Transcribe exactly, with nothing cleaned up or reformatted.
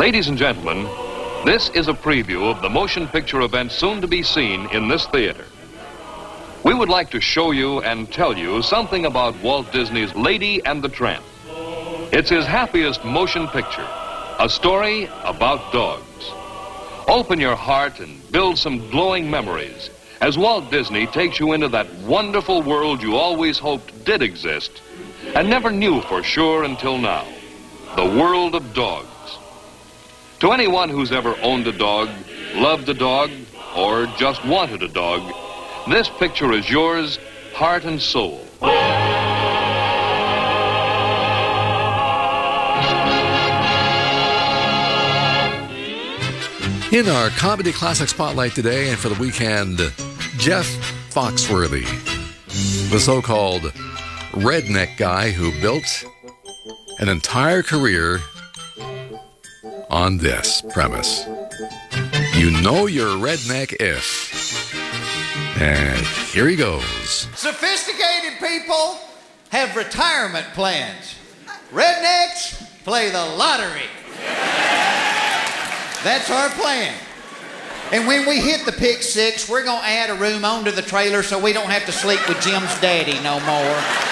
Ladies and gentlemen, this is a preview of the motion picture event soon to be seen in this theater. We would like to show you and tell you something about Walt Disney's Lady and the Tramp. It's his happiest motion picture, a story about dogs. Open your heart and build some glowing memories as Walt Disney takes you into that wonderful world you always hoped did exist and never knew for sure until now, the world of dogs. To anyone who's ever owned a dog, loved a dog, or just wanted a dog, this picture is yours, heart and soul. In our Comedy Classic Spotlight today and for the weekend, Jeff Foxworthy, the so-called redneck guy who built an entire career on this premise. You know you're a redneck if. And here he goes. Sophisticated people have retirement plans. Rednecks play the lottery. That's our plan. And when we hit the pick six, we're going to add a room onto the trailer so we don't have to sleep with Jim's daddy no more.